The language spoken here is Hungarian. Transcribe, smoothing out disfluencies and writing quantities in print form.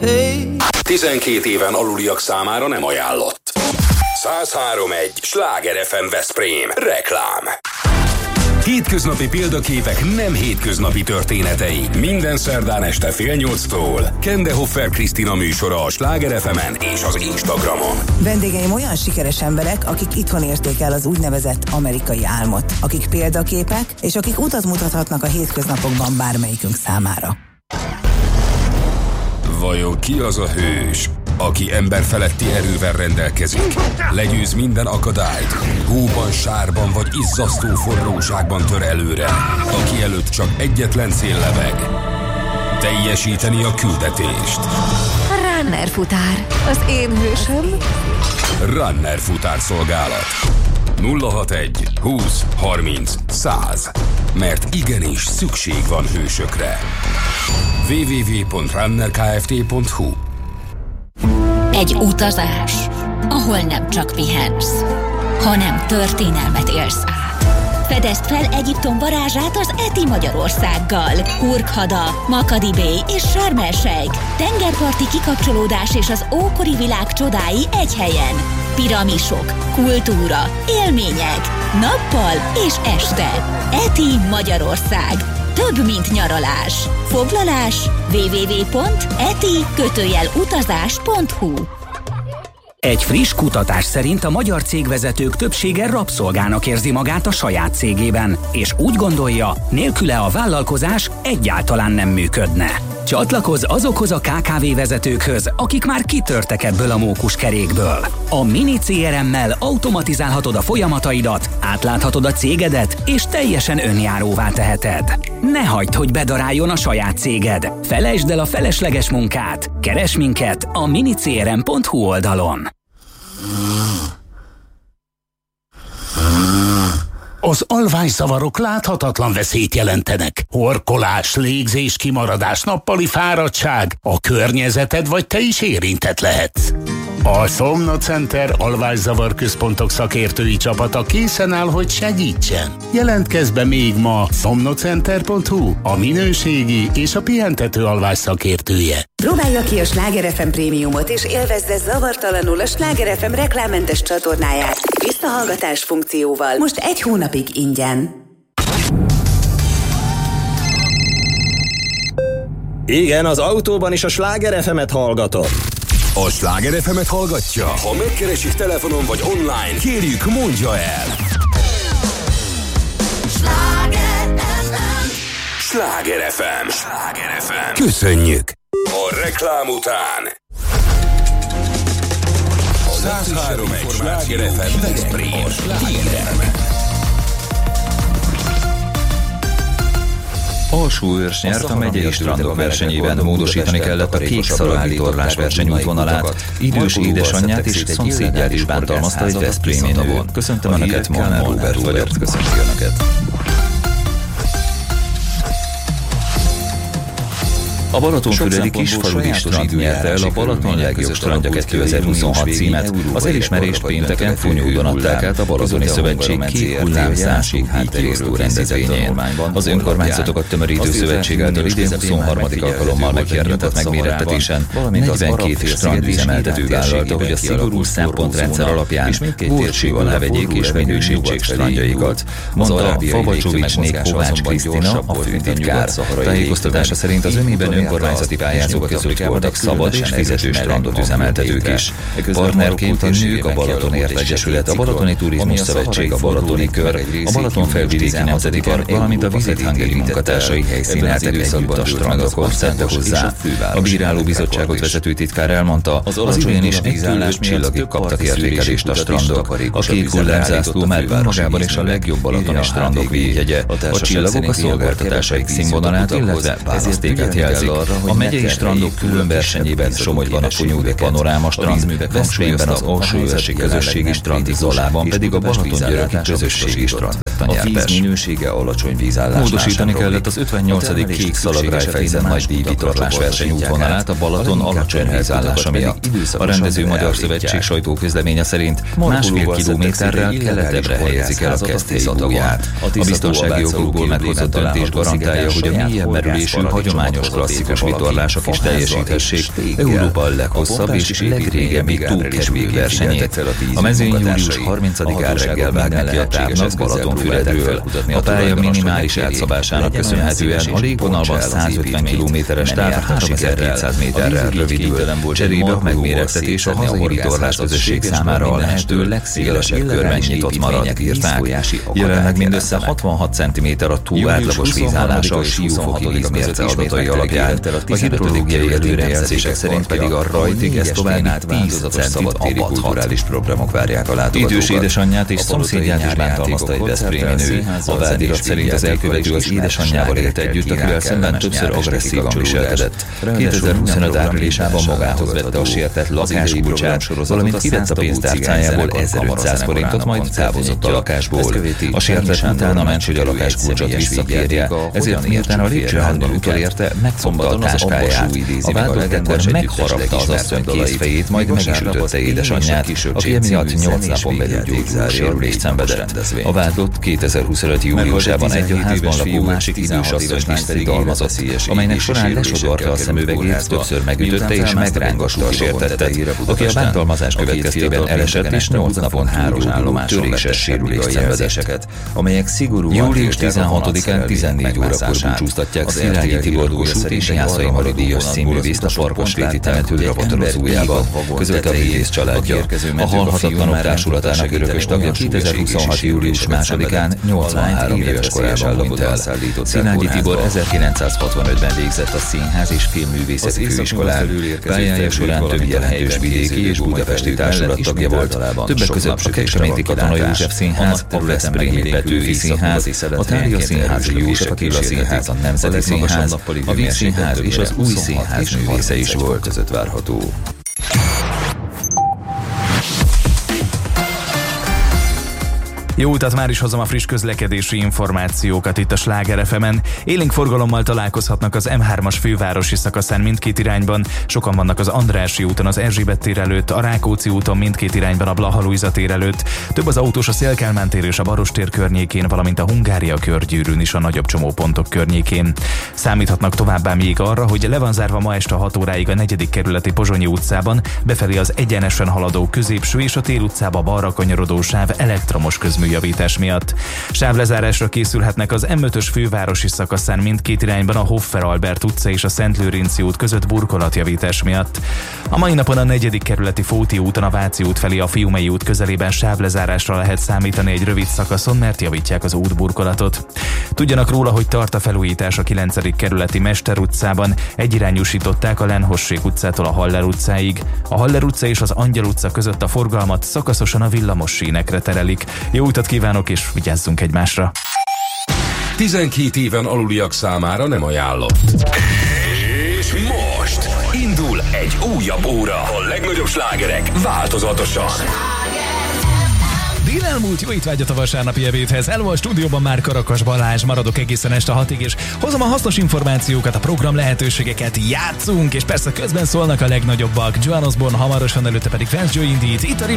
12 éven aluliak számára nem ajánlott. 103.1 Sláger FM Veszprém. Reklám. Hétköznapi példaképek nem hétköznapi történetei. Minden szerdán este 7:30-tól. Kendehoffer Krisztina műsora a Sláger FM-en és az Instagramon. Vendégeim olyan sikeres emberek, akik itthon érték el az úgynevezett amerikai álmot, akik példaképek, és akik utat mutathatnak a hétköznapokban bármelyikünk számára. Vajon ki az a hős, aki emberfeletti erővel rendelkezik, legyőz minden akadályt, hóban, sárban vagy izzasztó forróságban tör előre, aki előtt csak egyetlen cél lebeg: teljesíteni a küldetést. Runner futár, az én hősöm. Runner futár szolgálat. 061 20 30 100. Mert igenis szükség van hősökre. www.runnerkft.hu. Egy utazás, ahol nem csak pihensz, hanem történelmet élsz át. Fedezd fel Egyiptom varázsát az ETI Magyarországgal. Hurghada, Makadi Bay és Sharm el-Sheikh. Tengerparti kikapcsolódás és az ókori világ csodái egy helyen. Piramisok, kultúra, élmények, nappal és este. ETI Magyarország. Több, mint nyaralás. Foglalás www.eti-utazás.hu. Egy friss kutatás szerint a magyar cégvezetők többsége rabszolgának érzi magát a saját cégében, és úgy gondolja, nélküle a vállalkozás egyáltalán nem működne. Csatlakozz azokhoz a KKV vezetőkhöz, akik már kitörtek ebből a mókuskerékből. A Mini CRM-mel automatizálhatod a folyamataidat, átláthatod a cégedet, és teljesen önjáróvá teheted. Ne hagyd, hogy bedaráljon a saját céged. Felejtsd el a felesleges munkát. Keresd minket a minicrm.hu oldalon. Az alvászavarok láthatatlan veszélyt jelentenek. Horkolás, légzés, kimaradás, nappali fáradtság, a környezeted vagy te is érintett lehetsz. A Somno Center alvászavar központok szakértői csapata készen áll, hogy segítsen. Jelentkezz be még ma somnocenter.hu, a minőségi és a pihentető alvás szakértője. Próbálja ki a Sláger FM prémiumot és élvezze zavartalanul a Sláger FM reklámmentes csatornáját visszahallgatás funkcióval. Most 1 hónapig ingyen. Igen, az autóban is a Sláger FM-et hallgatom. A Sláger FM-et hallgatja? Ha megkeresik telefonon vagy online, kérjük, mondja el! Sláger FM. Sláger FM. Sláger FM. Köszönjük! A reklám után 103.1 Sláger FM Veszprém. Alsóőrs nyert a megyei strandok versenyében, módosítani kellett a kék-szalagi torlás versenyútvonalát. Idős édesanyját és szomszédját is bántalmazta egy veszprémi nő. Köszöntöm Önöket, Molnár Róbert vagyok. Köszönjük Önöket. A Balatonfüredi Kisfaludi strand nyerte el a Balaton legjobb strandja 2026 címet. Az elismerést pénteken Funyódon adták át a Balatoni Szövetség Kék Hullám Szásig díjkiosztó rendezvényén. Az önkormányzatokat tömörítő szövetség által idén 23. alkalommal meghirdetett megmérettetésen 42 strandüzemeltető vállalta, hogy a szigorú szempontrendszer alapján górcső alá vegyék és minősítsék strandjaikat, mondta Favacsovicsné Kovács Krisztina, a főtitkár. Tájékoztatása szerint az ömében önkormányzati pályázók között voltak szabad és fizetős strandot üzemeltetők is. Partnerként a Nők a Balatonért Egyesület, a Balatoni Turizmus Szövetség, a Balatoni Kör, a Balatonfelvidéki Nemzeti Park, valamint a Visit Hungary munkatársai helyszíneltek együtt a strandokon szerte hozzá. A bírálóbizottságot vezető titkár elmondta, az idén is vízállás csillagig kaptak értékelést a strandok. A kék hullámzászló már önmagában is a legjobb balatoni strandok védjegye. A csillagok a szolgáltatásaik színvonalát, illetve választékát jelzik. A megyei strandok külön versenyében Somogyban a Funyódi Panoráma strand, Veszprémben az Alsóőrsi Közösségi strand, Zolában pedig a Balatongyöröki Közösségi strand. A víz minősége alacsony vízállásnál. Módosítani kellett az 58. kék szalagrájfejzen nagy díjvitorlás versenyútvonalát a Balaton alacsony vízállása miatt. A rendező Magyar Szövetség sajtóközleménye szerint 1,5 kilométerrel keletebbre helyezik el a keszthelyi. A biztonsági okokból meghozott döntés garantálja, hogy a mélyebb merülésű hagyományos klasszikus klasszikus vitorlások is teljesíthessék Európa leghosszabb és legrégebbi túlkerülő versenyét. A mezőny július 30-án reggel vág neki a távnak Balatonfüredről. A pálya minimális átszabásának köszönhetően a légvonalban 150 km-es táv 3200 méterrel rövidül. Cserébe a megmérettetés a hazai vitorlás közösség számára a lehető legszélesebb körben nyitott marad, írták. Jelenleg mindössze 66 cm a tó átlagos vízállása a Siófoki vízmérce adatai alapján. A hidrológiai előrejelzések szerint pedig a rajtig ez további 10 centit apadhat. Programok várják a látogatókat. Idős édesanyját és szomszédját is bántalmazta egy veszprémi nő. A vádirat szerint az elkövető az édesanyjával élt együtt, akivel szemben többször agresszívan viselkedett. 2025 áprilisában magához vette a sértett lakáskulcsát, valamint kivett a pénztárcájából 1500 forintot, majd távozott a lakásból. A sértett utána ment, hogy a lakáskulcsot visszakérje, ezért miután a lépcsőházban utolérte, megfogta a táskáját. A vádlott ekkor megharapta az asszony kézfejét, majd meg is ütötte édesanyját, aki emiatt 8 napon belül gyógyuló sérülést szenvedett. A vádlott 2025. júliusában egy a házban lakó másik idős asszonyt is szidalmazott, amelynek során lesodorta a szemüvegét, többször megütötte és megrángatta a sértettet, aki a bántalmazás következtében elesett és 8 napon 3 állomáson töréses sérülést szenvedett, amelyek szigorú. Július 16-án 14 órakor búcsúztatják Szilágyi Tibor Kossuth és Jászai Mari díjas színművészt a Farkasréti temető ravatalozójában, közölte a művész családja. A Halhatatlanok Társulatának örökös tagja 2026. július 2-án 83 éves korában hunyt el. Szilágyi Tibor 1965-ben végzett a Színház és Filmművészeti Főiskolán. Pályája során több jelentős vidéki és budapesti társulat tagja volt. Többek között a Kecskeméti Katona József Színház, a Veszprémi Petőfi Színház, a Thália Színház, József Attila Színház, a Nemzeti Színház, a Víg Színház és az Új Színház művésze is volt. Között várható. Jó utat, már is hozom a friss közlekedési információkat itt a Sláger FM-en. Élénk forgalommal találkozhatnak az M3-as fővárosi szakaszán mindkét irányban. Sokan vannak az Andrássy úton, az Erzsébet tér előtt, a Rákóczi úton mindkét irányban, a Blaha Lujza tér előtt. Több az autós a Széll-Kálmán tér és a Baros tér környékén, valamint a Hungária körgyűrűn is a nagyobb csomópontok környékén. Számíthatnak továbbá még arra, hogy le van zárva ma este 6 óráig a 4. kerületi Pozsonyi utcában, befelé az egyenesen haladó középső és a Tél utcába balra kanyarodó sáv elektromos közműjavítás miatt. Sávlezárásra készülhetnek az M5-ös fővárosi szakaszán mindkét irányban a Hoffer Albert utca és a Szent Lőrinci út között burkolatjavítás miatt. A mai napon a 4. kerületi Fóti úton a Váci út felé a Fiumei út közelében sávlezárásra lehet számítani egy rövid szakaszon, mert javítják az útburkolatot. Tudjanak róla, hogy tart a felújítás a 9. kerületi Mester utcában, egyirányúsították a Lenhossék utcától a Haller utcáig. A Haller utca és az Angyal utca között a forgalmat szakaszosan a villamos sínekre terelik. Jó utat kívánok, és vigyázzunk egymásra! 12 éven aluliak számára nem ajánlott. És most indul egy újabb óra. A legnagyobb slágerek változatosan. Dél elmúlt, jó étvágyat a vasárnapi ebédhez. Elő a stúdióban már Karakas Balázs, maradok egészen este 6-ig, és hozom a hasznos információkat, a program lehetőségeket, játszunk, és persze közben szólnak a legnagyobbak. Joan Osborne hamarosan, előtte pedig Fans Joe Indeed. Itt a